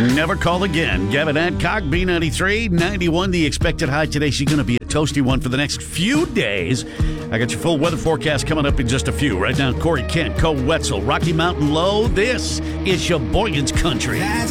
Never call again. Gavin Adcock, B93, 91. The expected high today. She's going to be a toasty one for the next few days. I got your full weather forecast coming up in just a few. Right now, Corey Kent, Cole Wetzel, Rocky Mountain Low. This is Sheboygan's Country.